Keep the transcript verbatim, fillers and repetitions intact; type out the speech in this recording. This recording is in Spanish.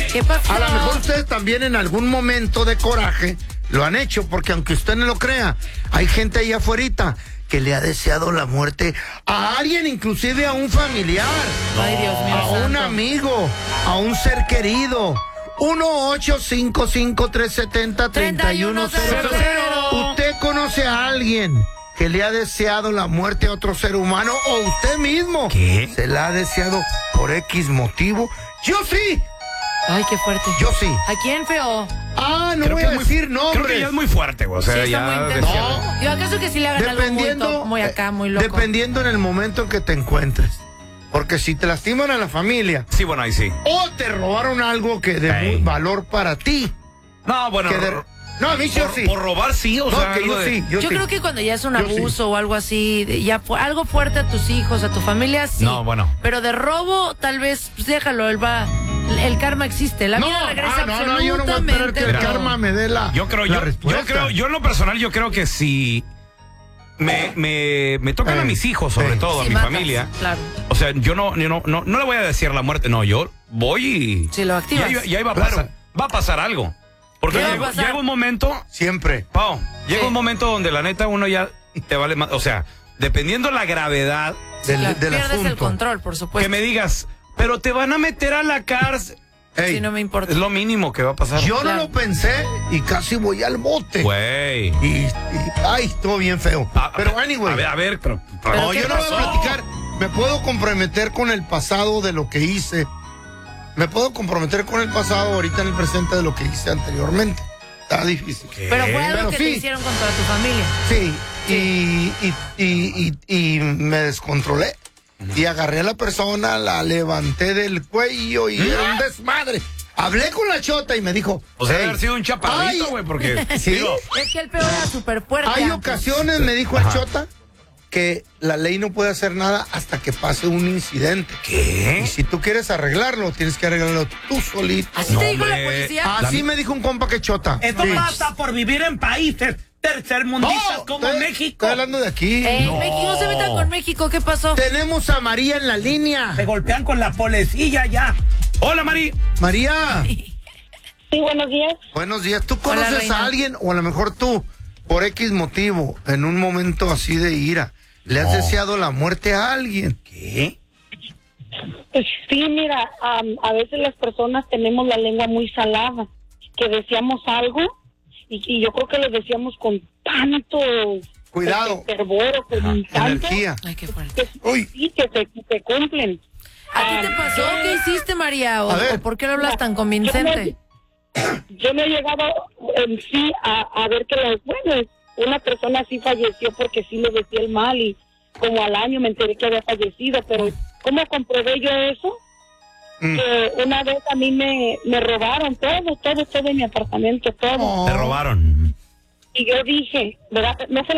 ¿Qué pasó? A lo mejor ustedes también en algún momento de coraje lo han hecho, porque aunque usted no lo crea, hay gente ahí afuerita que le ha deseado la muerte a alguien, inclusive a un familiar. Ay, Dios mío, a un santo. amigo, a un ser querido. uno ocho cinco cinco tres siete cero tres uno cero cero. ¿Usted conoce a alguien que le ha deseado la muerte a otro ser humano, o usted mismo ¿Qué? se la ha deseado por X motivo? Yo sí, Ay, qué fuerte. yo sí. ¿A quién, feo? Ah, no Creo voy que a es muy- decir Creo nombres. que ya es muy fuerte, güey. O sea, Sí, está ya muy intenso. decía- No. Yo acaso que sí le hagan algo muy, Dependiendo, top, muy acá, muy loco. dependiendo en el momento en que te encuentres. Porque si te lastiman a la familia Sí, bueno, ahí sí. o te robaron algo que de Ey. muy valor para ti. No, bueno. que de- ro- No, a mí yo por, sí. por robar sí, o No, sea, que algo yo de- sí, yo, Yo sí. creo que cuando ya es un Yo sí. abuso o algo así, de- ya fu- algo fuerte a tus hijos, a tu familia, sí. No, bueno. Pero de robo, tal vez, pues déjalo, él va. El karma existe. La No, vida regresa ah, no, no, yo no voy a esperar que el pero- karma me dé la, Yo creo, la yo, respuesta. yo creo, yo en lo personal, yo creo que si me, me, me tocan Ey, a mis hijos, sobre ey. todo, Sí, a mi matas, familia. Claro. O sea, yo no, yo no, no, no le voy a decir la muerte, no, yo voy y. Si lo activas. Y ahí, y ahí va a Claro. pasar, va a pasar algo. Porque ¿Qué va a llega, pasar? llega un momento, Siempre. Pau, llega Sí. un momento donde la neta uno ya te vale más. O sea, dependiendo la gravedad, Del, Claro, del pierdes el asunto. control, por supuesto. que me digas, pero te van a meter a la cárcel. Ey, Sí, no me importa. Es lo mínimo que va a pasar. yo Claro. no lo pensé y casi voy al bote. Güey. Y, y- ay, estuvo bien feo. A- a Pero ver, anyway. A ver, a ver, pero. Pero No, ¿qué yo no voy a pasó? platicar. Me puedo comprometer con el pasado de lo que hice. Me puedo comprometer con el pasado ahorita en el presente de lo que hice anteriormente. Está difícil. Pero fue algo Pero que sí. te hicieron con toda tu familia. Sí, y, y, y, y, y me descontrolé. Y agarré a la persona, la levanté del cuello y era un desmadre. Hablé con la chota y me dijo... O sea, "Hey, haber sido un chaparrito, ay, güey, porque. Sí. digo, Es que el peor era súper fuerte. Hay antes. ocasiones, me dijo el Ajá. chota, que la ley no puede hacer nada hasta que pase un incidente. Y ¿Qué? si tú quieres arreglarlo, tienes que arreglarlo tú solito. ¿Así No, te dijo la hombre. policía? Así me dijo un compa que chota. Esto Sí. pasa por vivir en países tercermundistas No, como estoy- México. Estoy hablando de aquí. Eh, No. México, no se metan con México, ¿qué pasó? Tenemos a María en la línea. Se golpean con la policía ya. Hola, Mari. María, Sí, buenos días. buenos días. ¿Tú Hola, conoces reina. a alguien, o a lo mejor tú, por X motivo, en un momento así de ira, le has No. deseado la muerte a alguien? ¿Qué? Pues sí, mira, am, a veces las personas tenemos la lengua muy salada, que deseamos algo y, y yo creo que lo deseamos con tanto Cuidado. este, fervor, con tanto Energía. Ay, qué fuerte. que, Uy. sí, que se, que se cumplen. ¿A ti te pasó? ¿Qué hiciste, María? ¿O, A ver. o por qué lo hablas tan convincente? Yo me he llegado en sí a, a ver que las, bueno, una persona sí falleció porque sí le decía el mal y como al año me enteré que había fallecido, pero ¿cómo comprobé yo eso? Mm. Que una vez a mí me, me robaron todo, todo, todo en mi apartamento, todo. Oh. Te robaron. Y yo dije, ¿verdad? No fue